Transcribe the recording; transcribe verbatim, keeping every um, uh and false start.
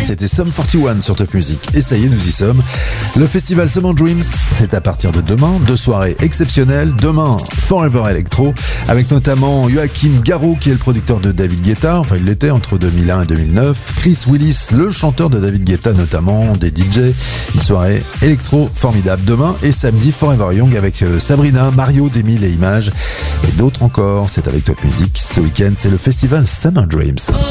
c'était Sum quarante et un sur Top Music. Et ça y est, nous y sommes. Le festival Summer Dreams, c'est à partir de demain. Deux soirées exceptionnelles. Demain, Forever Electro, avec notamment Joachim Garraud, qui est le producteur de David Guetta. Enfin, il l'était entre deux mille un et deux mille neuf. Chris Willis, le chanteur de David Guetta notamment, des D J. Une soirée électro formidable. Demain et samedi, Forever Young avec Sabrina, Mario, d'Emile et Images. Et d'autres encore. C'est avec Top Music. Ce week-end, c'est le festival Summer Dreams.